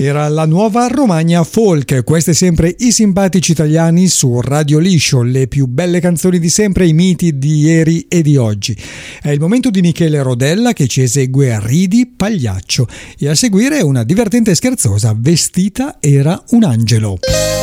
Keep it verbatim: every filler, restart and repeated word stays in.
Era la nuova Romagna Folk, queste sempre i simpatici italiani su Radio Liscio, le più belle canzoni di sempre, i miti di ieri e di oggi. È il momento di Michele Rodella che ci esegue Ridi Pagliaccio e a seguire una divertente e scherzosa Vestita era un angelo.